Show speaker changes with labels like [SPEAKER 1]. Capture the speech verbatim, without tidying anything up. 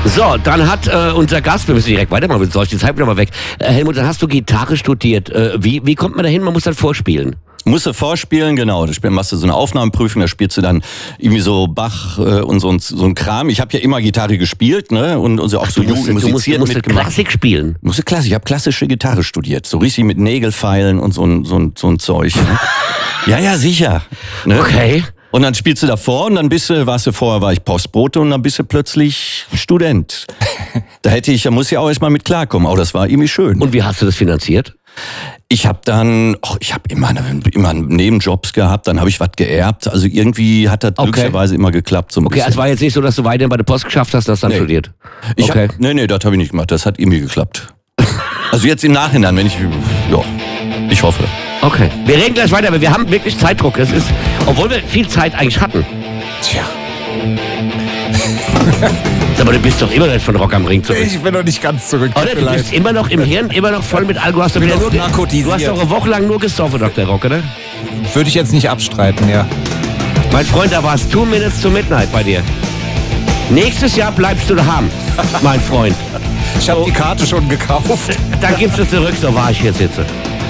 [SPEAKER 1] So, dann hat äh, unser Gast, wir müssen direkt weitermachen, sonst die Zeit wieder mal weg. Äh, Helmut, dann hast du Gitarre studiert. Äh, wie, wie kommt man dahin? Man muss dann vorspielen.
[SPEAKER 2] Musst du vorspielen, genau. Da machst du so eine Aufnahmeprüfung, da spielst du dann irgendwie so Bach äh, und so, so ein Kram. Ich habe ja immer Gitarre gespielt, ne? Und, und so auch
[SPEAKER 1] Ach,
[SPEAKER 2] so
[SPEAKER 1] du musst,
[SPEAKER 2] Jugendmusizieren
[SPEAKER 1] du musst, du musst Klassik spielen.
[SPEAKER 2] Musste Klassik. Ich habe klassische Gitarre studiert. So richtig mit Nägelfeilen und so ein, so ein, so ein Zeug. Ne? Ja, ja, sicher. Ne?
[SPEAKER 1] Okay.
[SPEAKER 2] Und dann spielst du davor und dann bist du, warst du vorher, war ich Postbote und dann bist du plötzlich Student. Da hätte ich, da muss ich auch erstmal mit klarkommen. Aber das war irgendwie schön.
[SPEAKER 1] Und wie hast du das finanziert?
[SPEAKER 2] Ich habe dann, oh, ich habe immer, immer Nebenjobs gehabt, dann habe ich was geerbt. Also irgendwie hat das
[SPEAKER 1] Okay.
[SPEAKER 2] glücklicherweise immer geklappt. So ein
[SPEAKER 1] Okay,
[SPEAKER 2] bisschen.
[SPEAKER 1] es war jetzt nicht so, dass du weiterhin bei der Post geschafft hast, dass du dann
[SPEAKER 2] Nee.
[SPEAKER 1] studiert.
[SPEAKER 2] Ich
[SPEAKER 1] Okay.
[SPEAKER 2] hab, nee, nee, das habe ich nicht gemacht. Das hat irgendwie geklappt. Also jetzt im Nachhinein, wenn ich, ja, ich hoffe.
[SPEAKER 1] Okay. Wir reden gleich weiter, aber wir haben wirklich Zeitdruck. Es ist, obwohl wir viel Zeit eigentlich hatten.
[SPEAKER 3] Tja.
[SPEAKER 1] Aber du bist doch immer noch von Rock am Ring zurück.
[SPEAKER 3] Ich bin noch nicht ganz zurück.
[SPEAKER 1] Oder? Du bist immer noch im Hirn, immer noch voll mit Alkohol. Hast du,
[SPEAKER 3] Bin
[SPEAKER 1] wieder
[SPEAKER 3] noch
[SPEAKER 1] nur, ge-
[SPEAKER 3] narkotisiert.
[SPEAKER 1] du hast doch eine Woche lang nur gesoffen, Doktor Rock, oder?
[SPEAKER 3] Würde ich jetzt nicht abstreiten, ja.
[SPEAKER 1] Mein Freund, da war es two minutes to midnight bei dir. Nächstes Jahr bleibst du daheim, mein Freund.
[SPEAKER 3] Ich habe die Karte schon gekauft.
[SPEAKER 1] Dann gibst du zurück, so war ich jetzt jetzt.